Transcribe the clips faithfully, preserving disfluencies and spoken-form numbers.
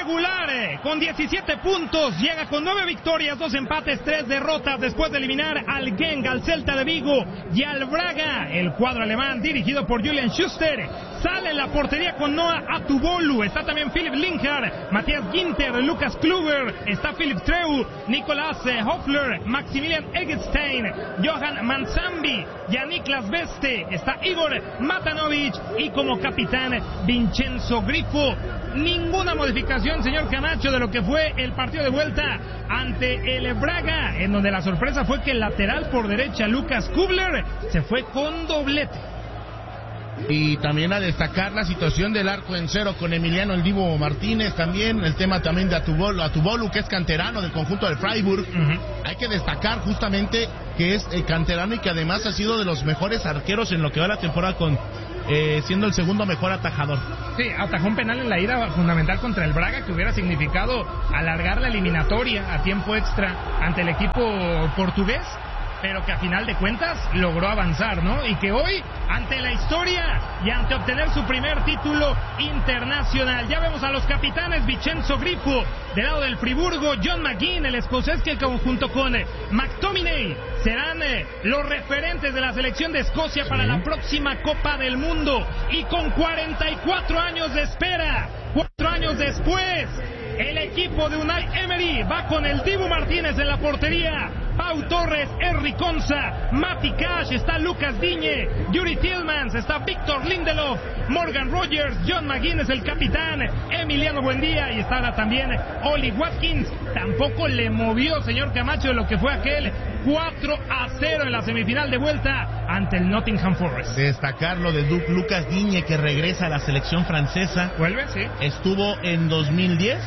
regular eh, con diecisiete puntos, llega con nueve victorias, dos empates, tres derrotas después de eliminar al Genk, al Celta de Vigo y al Braga. El cuadro alemán dirigido por Julian Schuster sale en la portería con Noah Atubolu, está también Philipp Linhart, Matthias Ginter, Lucas Kluber, está Philipp Treu, Nicolas Hoffler, Maximilian Eggestein, Johan Manzambi, Yannick Beste, está Igor Matanovic y como capitán Vincenzo Grifo. Ninguna modificación, señor Camacho, de lo que fue el partido de vuelta ante el Braga, en donde la sorpresa fue que el lateral por derecha, Lucas Kubler, se fue con doblete. Y también a destacar la situación del arco en cero con Emiliano El Divo Martínez, también el tema también de Atubolu, Atubolu que es canterano del conjunto del Freiburg. Uh-huh. Hay que destacar justamente que es eh, canterano y que además ha sido de los mejores arqueros en lo que va la temporada, con eh, siendo el segundo mejor atajador. Sí, atajó un penal en la ida fundamental contra el Braga que hubiera significado alargar la eliminatoria a tiempo extra ante el equipo portugués, pero que a final de cuentas logró avanzar, ¿no? Y que hoy, ante la historia y ante obtener su primer título internacional, ya vemos a los capitanes Vincenzo Grifo, del lado del Friburgo, John McGinn, el escocés, que junto con McTominay serán eh, los referentes de la selección de Escocia para la próxima Copa del Mundo. Y con cuarenta y cuatro años de espera, cuatro años después, el equipo de Unai Emery va con el Dibu Martínez en la portería, Pau Torres, Henry Konsa, Mati Cash, está Lucas Digne, Yuri Tillmans, está Víctor Lindelof, Morgan Rogers, John McGinn es el capitán, Emiliano Buendía y está también Oli Watkins. Tampoco le movió, señor Camacho, de lo que fue aquel cuatro a cero en la semifinal de vuelta ante el Nottingham Forest. Destacar lo de Duke Lucas Digne, que regresa a la selección francesa. ¿Vuelve? Sí. Estuvo en dos mil diez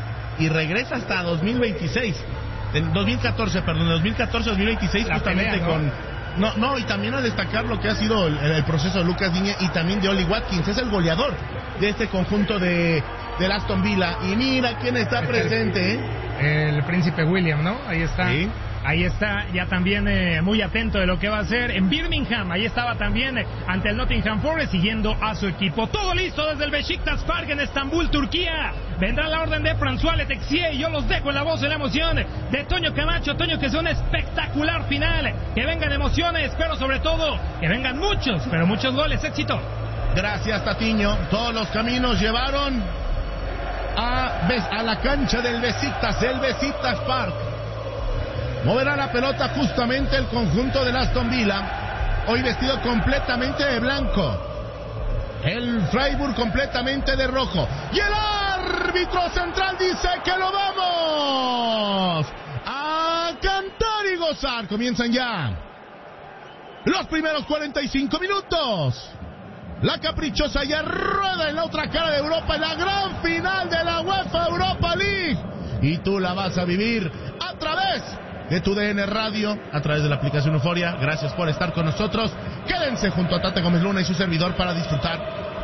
y regresa hasta dos mil veintiséis. En dos mil catorce, perdón, dos mil catorce dos mil veintiséis, la justamente pelea, ¿no? con... No, no, y también a destacar lo que ha sido el, el proceso de Lucas Digne y también de Oli Watkins. Es el goleador de este conjunto de, de Aston Villa. Y mira quién está presente, ¿eh? El príncipe William, ¿no? Ahí está. Sí. Ahí está, ya también eh, muy atento de lo que va a hacer en Birmingham. Ahí estaba también eh, ante el Nottingham Forest siguiendo a su equipo. Todo listo desde el Beşiktaş Park en Estambul, Turquía. Vendrá la orden de François Letexier y yo los dejo en la voz, en la emoción de Toño Camacho. Toño, que sea un espectacular final, que vengan emociones, pero sobre todo que vengan muchos, pero muchos goles. Éxito. Gracias, Tatiño. Todos los caminos llevaron a, a la cancha del Beşiktaş, el Beşiktaş Park. Moverá la pelota justamente el conjunto del Aston Villa, hoy vestido completamente de blanco. El Freiburg completamente de rojo. Y el árbitro central dice que lo vamos a cantar y gozar. Comienzan ya los primeros cuarenta y cinco minutos. La caprichosa ya rueda en la otra cara de Europa, en la gran final de la UEFA Europa League. Y tú la vas a vivir a través de tu D N Radio, a través de la aplicación Euforia. Gracias por estar con nosotros. Quédense junto a Tate Gómez Luna y su servidor para disfrutar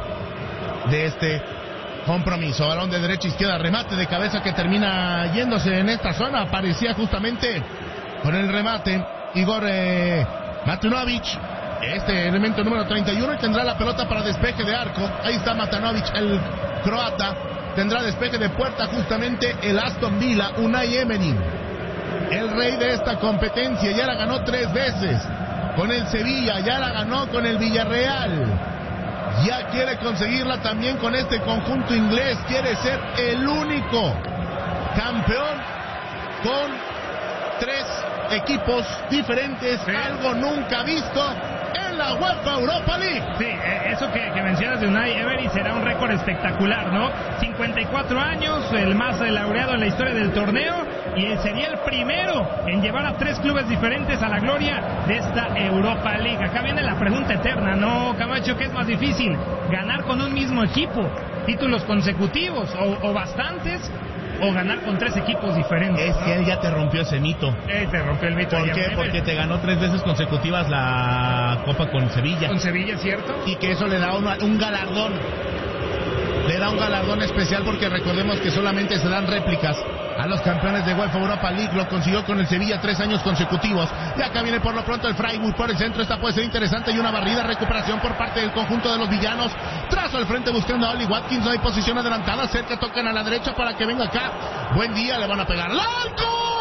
de este compromiso. Balón de derecha a izquierda, remate de cabeza que termina yéndose en esta zona. Aparecía justamente con el remate Igor eh, Matanovic, este elemento número treinta y uno, y tendrá la pelota para despeje de arco. Ahí está Matanovic, el croata. Tendrá despeje de puerta justamente el Aston Villa, Unai Emery, el rey de esta competencia. Ya la ganó tres veces con el Sevilla, ya la ganó con el Villarreal, ya quiere conseguirla también con este conjunto inglés. Quiere ser el único campeón con tres equipos diferentes, sí. Algo nunca visto en la UEFA Europa League. Sí, eso que, que mencionas de Unai Emery será un récord espectacular, ¿no? cincuenta y cuatro años, el más laureado en la historia del torneo, y sería el primero en llevar a tres clubes diferentes a la gloria de esta Europa League. Acá viene la pregunta eterna, ¿no, Camacho? ¿Qué es más difícil? ¿Ganar con un mismo equipo títulos consecutivos o, o bastantes? ¿O ganar con tres equipos diferentes? Es que él ya te rompió ese mito. Eh, te rompió el mito. ¿Por qué? Porque te ganó tres veces consecutivas la Copa con Sevilla. Con Sevilla, ¿cierto? Y que eso le da una, un galardón. Le da un galardón especial, porque recordemos que solamente se dan réplicas a los campeones de UEFA Europa League. Lo consiguió con el Sevilla tres años consecutivos. Y acá viene por lo pronto el Freiburg por el centro. Esta puede ser interesante y una barrida. Recuperación por parte del conjunto de los villanos. Trazo al frente buscando a Oli Watkins. No hay posición adelantada. Cerca tocan a la derecha para que venga acá. Buen día, le van a pegar. ¡Alto!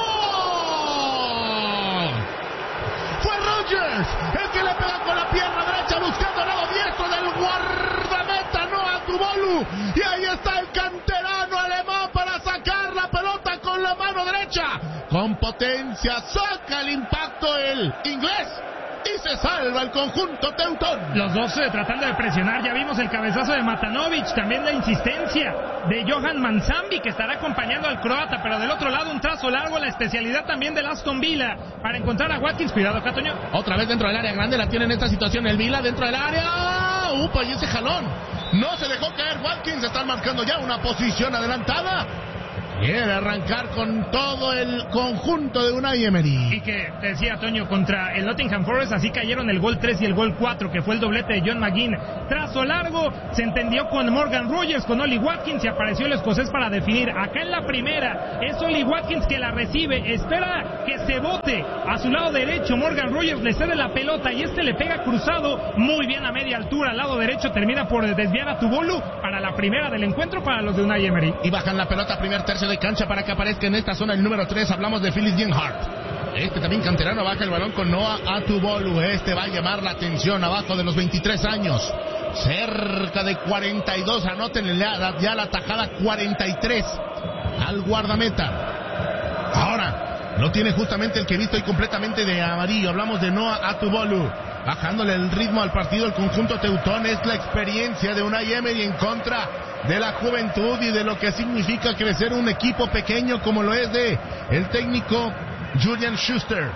Fue Rogers el que le pega con la pierna derecha buscando el lado diestro del guardameta Noah Tubolu. Y ahí está el canterano alemán para sacar la pelota con la mano derecha. Con potencia saca el impacto el inglés. Y se salva el conjunto teutón. Los dos eh, tratando de presionar. Ya vimos el cabezazo de Matanovic. También la insistencia de Johan Mansambi, que estará acompañando al croata. Pero del otro lado un trazo largo. La especialidad también del Aston Villa para encontrar a Watkins. Cuidado acá, Toño. Otra vez dentro del área grande. La tiene en esta situación el Villa dentro del área. Upa, y ese jalón. No se dejó caer Watkins. Están marcando ya una posición adelantada. Quiere arrancar con todo el conjunto de Unai Emery. Y que, te decía Toño, contra el Nottingham Forest, así cayeron el gol tres y el gol cuatro, que fue el doblete de John McGinn. Trazo largo, se entendió con Morgan Rogers, con Oli Watkins, y apareció el escocés para definir. Acá en la primera, es Oli Watkins que la recibe, espera que se bote a su lado derecho. Morgan Rogers le cede la pelota y este le pega cruzado, muy bien a media altura, al lado derecho, termina por desviar a Tubolu para la primera del encuentro para los de Unai Emery. Y bajan la pelota, primer tercio de cancha para que aparezca en esta zona el número tres. Hablamos de Philip Dienhart. Este también canterano baja el balón con Noah Atubolu. Este va a llamar la atención abajo de los veintitrés años. Cerca de cuarenta y dos. Anoten ya la tajada cuarenta y tres al guardameta. Ahora lo tiene justamente el que he visto y completamente de amarillo. Hablamos de Noah Atubolu. Bajándole el ritmo al partido el conjunto teutón. Es la experiencia de Unai Emery en contra de la juventud y de lo que significa crecer un equipo pequeño como lo es de el técnico Julian Schuster.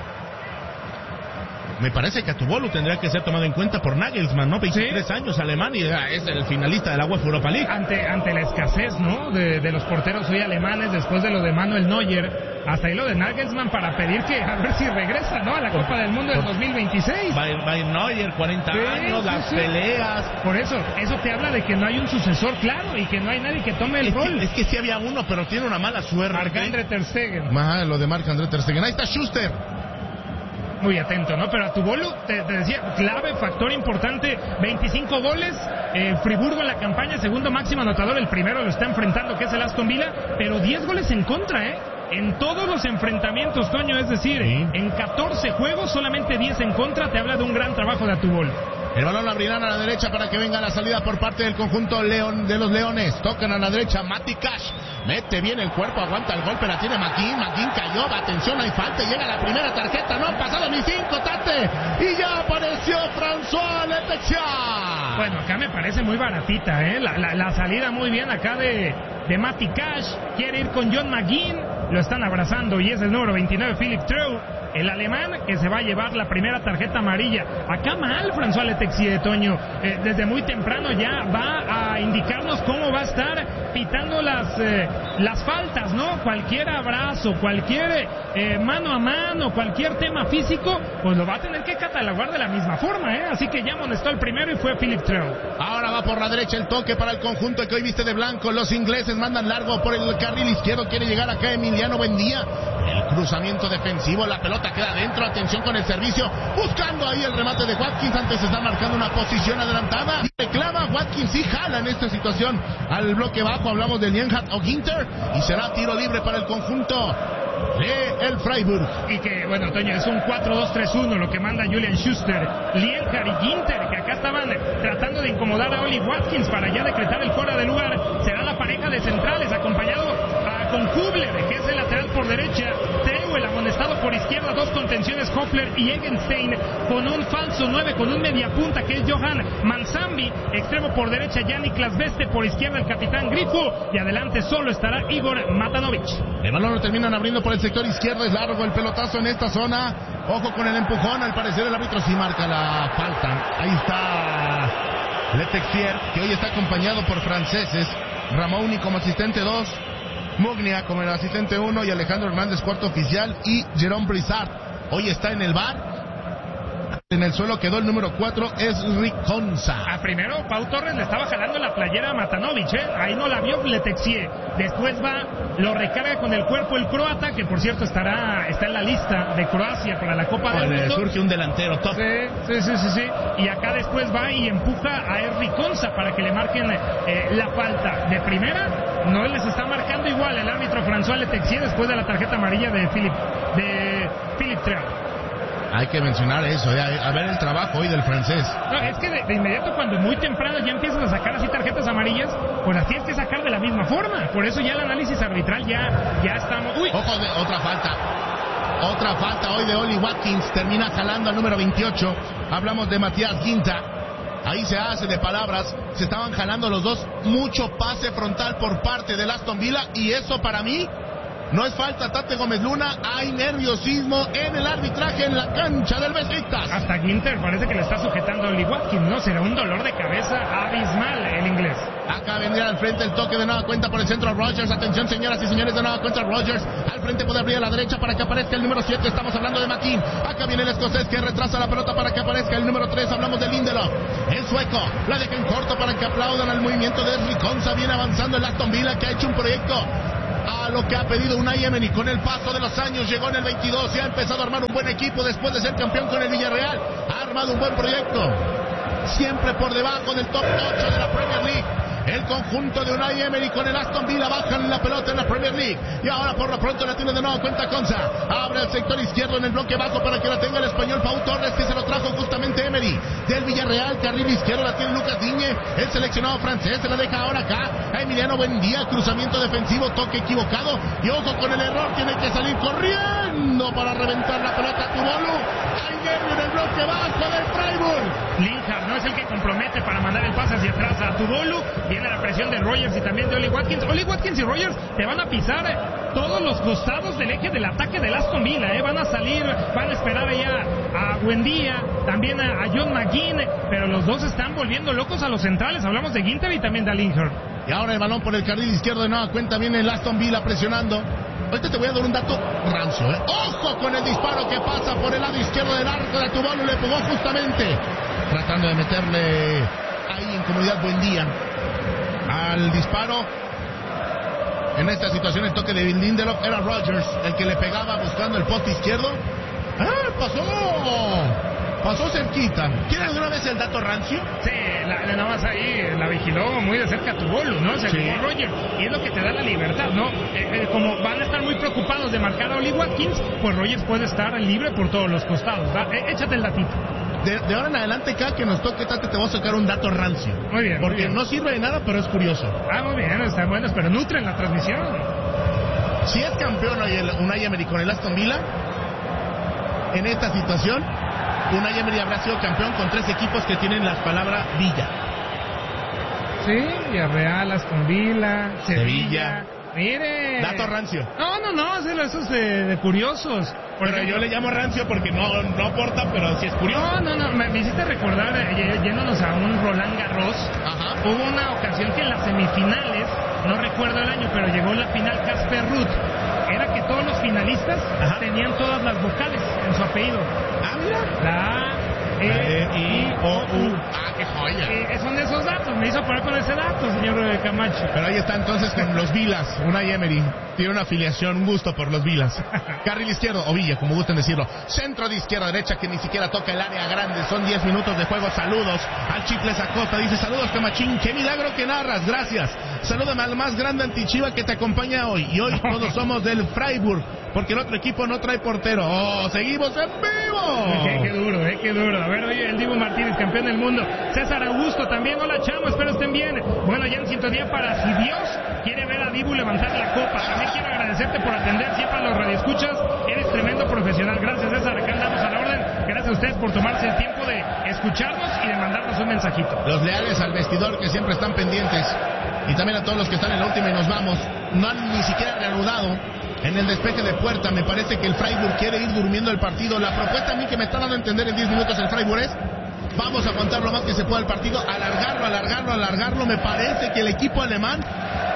Me parece que Atubolu tendría que ser tomado en cuenta por Nagelsmann, ¿no? veintitrés ¿Sí? años, alemán, y es el finalista de la UEFA Europa League. Ante, ante la escasez, ¿no? De, de los porteros hoy alemanes, después de lo de Manuel Neuer, hasta ahí lo de Nagelsmann para pedir que a ver si regresa, ¿no? A la Copa del Mundo del dos mil veintiséis. Va, va Neuer, cuarenta sí, años, sí, las sí. peleas. Por eso, eso te habla de que no hay un sucesor claro y que no hay nadie que tome el es rol. Que, es que sí había uno, pero tiene una mala suerte. Marc-André Ter Stegen. Ajá, lo de Marc-André Ter Stegen. Ahí está Schuster. Muy atento, ¿no? Pero Atubolu, te, te decía, clave, factor importante, veinticinco goles, eh, Friburgo en la campaña, segundo máximo anotador, el primero lo está enfrentando, que es el Aston Villa, pero diez goles en contra, ¿eh? En todos los enfrentamientos, Toño, es decir, sí. en catorce juegos, solamente diez en contra, te habla de un gran trabajo de Atubolu. El balón lo abrirán a la derecha para que venga la salida por parte del conjunto León de los Leones. Tocan a la derecha, Mati Cash. Mete bien el cuerpo, aguanta el golpe, la tiene McGinn. McGinn cayó, atención, hay falta. Llega la primera tarjeta, no han pasado ni cinco, Tate. Y ya apareció François Letexia. Bueno, acá me parece muy baratita, ¿eh? La, la, la salida muy bien acá de, de Mati Cash. Quiere ir con John McGinn. Lo están abrazando y es el número veintinueve, Philip Treu, el alemán, que se va a llevar la primera tarjeta amarilla. Acá mal François Letexia, Toño. Eh, desde muy temprano ya va a indicarnos cómo va a estar pitando las, eh, las faltas, ¿no? Cualquier abrazo, cualquier eh, mano a mano, cualquier tema físico, pues lo va a tener que catalogar de la misma forma, ¿eh? Así que ya amonestó el primero y fue Philip Treu. Ahora va por la derecha el toque para el conjunto que hoy viste de blanco. Los ingleses mandan largo por el carril izquierdo. Quiere llegar acá Emiliano Buendía. El cruzamiento defensivo, la pelota queda adentro. Atención con el servicio, buscando ahí el remate de Watkins. Antes se está marcando una posición adelantada. Reclama Watkins y jala en esta situación al bloque bajo. Hablamos de Lienhardt o Ginter y será tiro libre para el conjunto de el Freiburg. Y que, bueno, Toño, es un cuatro dos tres uno lo que manda Julian Schuster. Lienhardt y Ginter, que acá estaban tratando de incomodar a Oli Watkins para ya decretar el fuera de lugar. Será la pareja de centrales, acompañado a, con Kubler, que es el lateral por derecha. Treu, el amonestado por izquierda, dos contenciones, Hoffler y Egenstein, con un falso nueve, con un mediapunta que es Johan Mansambi, extremo por derecha, Yannick Lasveste, por izquierda el capitán Grifo, y adelante solo estará Igor Matanovic. El balón lo terminan abriendo por el sector izquierdo, es largo el pelotazo en esta zona. Ojo con el empujón, al parecer el árbitro sí marca la falta. Ahí está Letexier, que hoy está acompañado por franceses, Ramouni como asistente dos, Mugnia como el asistente uno y Alejandro Hernández cuarto oficial, y Jerome Brizard hoy está en el bar. En el suelo quedó el número cuatro, es Riconza. A primero, Pau Torres le estaba jalando la playera a Matanovic, ¿eh? Ahí no la vio Letexier. Después va, lo recarga con el cuerpo el croata, que por cierto estará está en la lista de Croacia para la Copa del Mundo. Surge un delantero top. Sí, sí, sí, sí, sí. Y acá después va y empuja a Riconza para que le marquen eh, la falta. De primera, no les está marcando igual el árbitro François Letexier después de la tarjeta amarilla de Philippe, de Philippe Treat. Hay que mencionar eso, eh, a ver el trabajo hoy del francés. No, es que de, de inmediato cuando muy temprano ya empiezas a sacar así tarjetas amarillas, pues las tienes que sacar de la misma forma. Por eso ya el análisis arbitral ya, ya estamos... ¡Uy! Ojo, de, otra falta. Otra falta hoy de Oli Watkins. Termina jalando al número veintiocho. Hablamos de Matías Ginta. Ahí se hace de palabras. Se estaban jalando los dos. Mucho pase frontal por parte del Aston Villa. Y eso para mí... no es falta, Tate Gómez Luna. Hay nerviosismo en el arbitraje en la cancha del Besiktas. Hasta Ginter parece que le está sujetando a Oli Watkins, ¿no? Será un dolor de cabeza abismal el inglés. Acá vendría al frente el toque de nueva cuenta por el centro Rogers. Atención, señoras y señores, de nueva cuenta Rogers. Al frente puede abrir a la derecha para que aparezca el número siete. Estamos hablando de Makin. Acá viene el escocés que retrasa la pelota para que aparezca el número tres. Hablamos de Lindelof. El sueco la deja en corto para que aplaudan al movimiento de Riconza. Viene avanzando el Aston Villa, que ha hecho un proyecto a lo que ha pedido Unai Emery. Con el paso de los años llegó en el veintidós y ha empezado a armar un buen equipo después de ser campeón con el Villarreal. Ha armado un buen proyecto, siempre por debajo del top ocho de la Premier League. El conjunto de Unai Emery con el Aston Villa bajan la pelota en la Premier League. Y ahora por lo pronto la tiene de nuevo cuenta Conza. Abre el sector izquierdo en el bloque bajo para que la tenga el español Pau Torres, que se lo trajo justamente Emery. Del Villarreal, carril izquierdo la tiene Lucas Digne, el seleccionado francés. Se la deja ahora acá a Emiliano Buendía. Cruzamiento defensivo, toque equivocado. Y ojo con el error, tiene que salir corriendo para reventar la pelota a Tubolu. Hay nervio en el bloque bajo del Freiburg. Linhart no es el que compromete para mandar el pase hacia atrás a Tubolu. Viene la presión de Rogers y también de Oli Watkins. Oli Watkins y Rogers te van a pisar eh, todos los costados del eje del ataque del Aston Villa. Eh. Van a salir, van a esperar allá a Buendía, también a, a John McGinn, pero los dos están volviendo locos a los centrales. Hablamos de Ginter y también de Linhart. Y ahora el balón por el carril izquierdo de nueva cuenta. Viene el Aston Villa presionando. Ahorita te voy a dar un dato rancio, ¿eh? Ojo con el disparo que pasa por el lado izquierdo del arco de Tubolu. Le pegó justamente tratando de meterle ahí en comodidad Buendía al disparo. En esta situación el toque de Lindelof era Rogers el que le pegaba buscando el poste izquierdo. ¡Ah, pasó! Pasó cerquita. ¿Quieren alguna vez el dato rancio? Sí, la, la, nada más ahí la vigiló muy de cerca Tubolu, ¿no? Se sí. Jugó Rogers y es lo que te da la libertad, ¿no? Eh, eh, como van a estar muy preocupados de marcar a Oli Watkins, pues Rogers puede estar libre por todos los costados. Eh, échate el datito. De, de ahora en adelante, cada que nos toque, Tate, te voy a sacar un dato rancio. Muy bien. Porque muy bien. no sirve de nada, pero es curioso. Ah, muy bien, están buenos, pero nutren la transmisión. Si es campeón hoy el Unai Emery con el Aston Villa, en esta situación, Unai Emery habrá sido campeón con tres equipos que tienen la palabra Villa. Sí, Villarreal, Aston Villa, Sevilla. Sevilla. Mire. Dato rancio. No, no, no, eso es de, de curiosos. Por pero ejemplo, yo le llamo rancio porque no, no aporta, pero sí es curioso. No, no, no, me, me hiciste recordar, eh, yéndonos a un Roland Garros. Ajá. Hubo una ocasión que en las semifinales, no recuerdo el año, pero llegó la final Casper Ruud. Era que todos los finalistas Ajá. tenían todas las vocales en su apellido. Ah, mira. La E, I, O, U. Ah, qué joya. Eh, son de esos datos, me hizo poner con ese dato, señor Camacho. Pero ahí está entonces con los Vilas. Unai Emery tiene una afiliación, un gusto por los Vilas. Carril izquierdo, o Villa, como gusten decirlo. Centro de izquierda a derecha que ni siquiera toca el área grande. Son diez minutos de juego. Saludos al Chicles Acosta. Dice, saludos Camachín, qué milagro que narras, gracias. Salúdame al más grande antichiva que te acompaña hoy. Y hoy todos somos del Freiburg, porque el otro equipo no trae portero. ¡Oh, seguimos en vivo! Qué, qué duro, eh, qué duro. A ver, oye, el Dibu Martínez, campeón del mundo. César Augusto también. Hola, chamo, espero estén bien. Bueno, ya en sintonía para si Dios quiere ver a Dibu levantar la copa. También quiero agradecerte por atender siempre a los radioescuchas. Eres tremendo profesional. Gracias, César. Acá andamos a la orden. Gracias a ustedes por tomarse el tiempo de escucharnos y de mandarnos un mensajito. Los leales al vestidor que siempre están pendientes. Y también a todos los que están en la última y nos vamos. No han ni siquiera reanudado en el despeje de puerta. Me parece que el Freiburg quiere ir durmiendo el partido. La propuesta a mí que me está dando a entender en diez minutos el Freiburg es: vamos a aguantar lo más que se pueda el partido, alargarlo, alargarlo, alargarlo. Me parece que el equipo alemán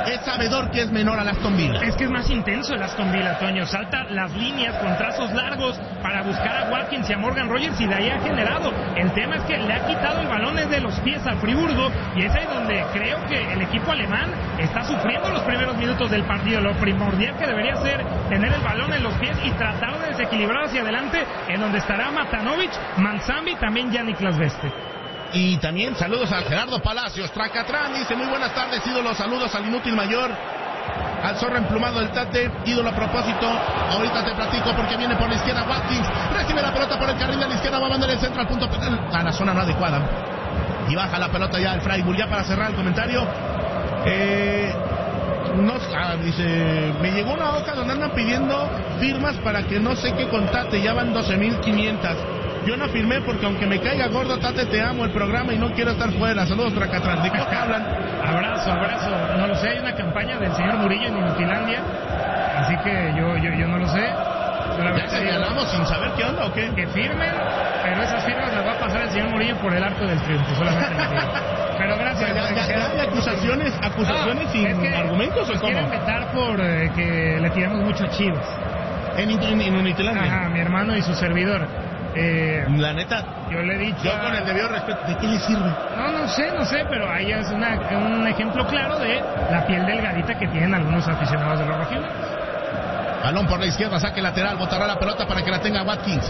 es sabedor que es menor al Aston Villa. Es que es más intenso el Aston Villa, Toño. Salta las líneas con trazos largos para buscar a Watkins y a Morgan Rogers y de ahí ha generado. El tema es que le ha quitado el balón desde los pies a Friburgo y es ahí donde creo que el equipo alemán está sufriendo los primeros minutos del partido. Lo primordial que debería ser tener el balón en los pies y tratar de desequilibrar hacia adelante, en donde estará Matanovic, Manzambi, también ya Niklas Beste. Y también saludos a Gerardo Palacios. Tracatrán dice: muy buenas tardes, ídolos. Saludos al inútil mayor, al zorro emplumado del Tate. Ídolo a propósito, ahorita te platico porque viene por la izquierda Watkins. Recibe la pelota por el carril de la izquierda, va a mandar el centro al punto penal, a la zona no adecuada. Y baja la pelota ya al Freiburg. Ya para cerrar el comentario, eh... No, ah, dice, me llegó una hoja donde andan pidiendo firmas para que no sé qué con Tate, ya van doce mil quinientas. Yo no firmé porque aunque me caiga gordo, Tate, te amo el programa y no quiero estar fuera. Saludos, Tracatrán. ¿De qué hablan? Abrazo, abrazo. No lo sé, hay una campaña del señor Murillo en Inutilandia, así que yo, yo, yo no lo sé. ¿Ya señalamos sin saber qué onda o qué? Que firmen, pero esas firmas las va a pasar el señor Murillo por el arco del triunfo, solamente me digo. Pero gracias. ¿Ya, ya, ya hay acusaciones, acusaciones no, sin es que nos argumentos o cómo? Quieren vetar por eh, que le tiramos mucho a Chivas. En, en, en Unitilandia. Ajá, mi hermano y su servidor. Eh, la neta, yo le he dicho. Yo con el debido respeto, ¿de qué le sirve? No, no sé, no sé, pero ahí es una, un ejemplo claro de la piel delgadita que tienen algunos aficionados de los rojinegros. Balón por la izquierda, saque lateral, botará la pelota para que la tenga Watkins.